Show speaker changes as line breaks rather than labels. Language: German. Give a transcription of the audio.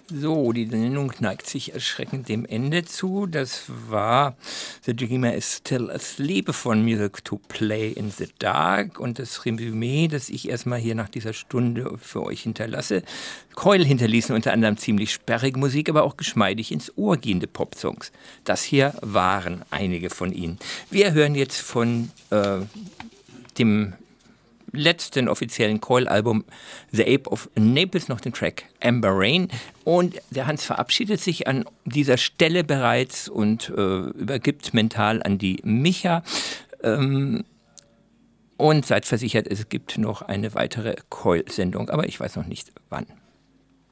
So, die Sendung neigt sich erschreckend dem Ende zu. Das war The Dreamer is Still Asleep von Music to Play in the Dark. Und das Resümee, das ich erstmal hier nach dieser Stunde für euch hinterlasse. Coil hinterließen unter anderem ziemlich sperrige Musik, aber auch geschmeidig ins Ohr gehende Popsongs. Das hier waren einige von ihnen. Wir hören jetzt von dem letzten offiziellen Coil-Album The Ape of Naples noch den Track Amber Rain. Und der Hans verabschiedet sich an dieser Stelle bereits und übergibt mental an die Micha. Und seid versichert, es gibt noch eine weitere Coil-Sendung, aber ich weiß noch nicht wann.